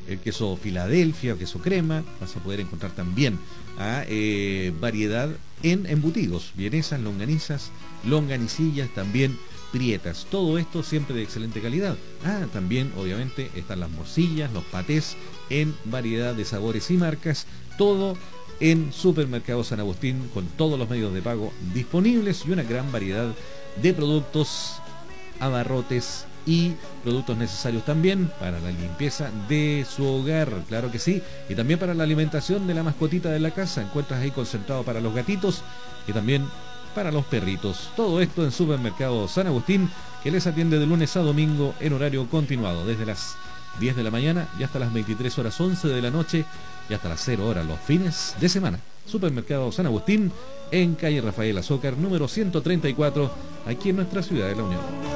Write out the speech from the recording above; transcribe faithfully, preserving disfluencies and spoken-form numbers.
el queso Filadelfia o queso crema. Vas a poder encontrar también a, eh, variedad en embutidos, vienesas, longanizas, longanicillas, también prietas. Todo esto siempre de excelente calidad. Ah, también obviamente están las morcillas, los patés en variedad de sabores y marcas. Todo en Supermercado San Agustín, con todos los medios de pago disponibles y una gran variedad de productos, abarrotes y productos necesarios también para la limpieza de su hogar, claro que sí, y también para la alimentación de la mascotita de la casa. Encuentras ahí concentrado para los gatitos y también para los perritos. Todo esto en Supermercado San Agustín, que les atiende de lunes a domingo en horario continuado, desde las diez de la mañana y hasta las veintitrés horas once de la noche y hasta las cero horas los fines de semana. Supermercado San Agustín, en calle Rafael Azócar, número ciento treinta y cuatro, aquí en nuestra ciudad de La Unión.